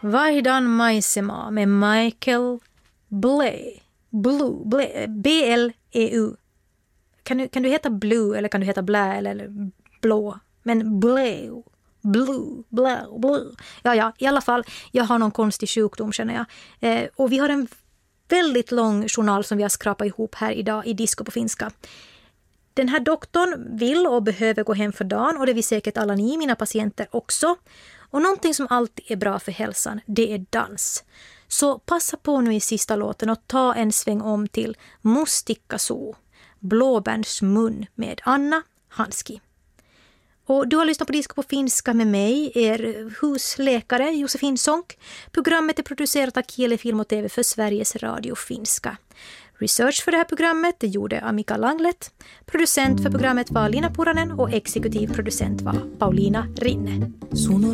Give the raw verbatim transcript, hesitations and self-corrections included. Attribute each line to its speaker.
Speaker 1: Vaihdan maisemaa med Michael Bley. Blue, Bley, B L E U. Kan du, kan du heta Blue eller kan du heta Blä eller, eller Blå? Men Bley, Blue, Blä, Blue. Ja, ja, i alla fall. Jag har någon konstig sjukdom känner jag. Eh, och vi har en väldigt lång journal som vi har skrapat ihop här idag i Disco på finska. Den här doktorn vill och behöver gå hem för dagen och det vill säkert alla ni, mina patienter, också. Och någonting som alltid är bra för hälsan, det är dans. Så passa på nu i sista låten och ta en sväng om till Mustikkasu, Blåbärns mun med Anna Hanski. Och du har lyssnat på Disco på finska med mig, er husläkare Josefin Sonck. Programmet är producerat av Kieli Film och T V för Sveriges Radio Finska. Research för det här programmet gjorde Amika Langlet. Producent för programmet var Lina Puranen och exekutiv producent var Paulina Rinne.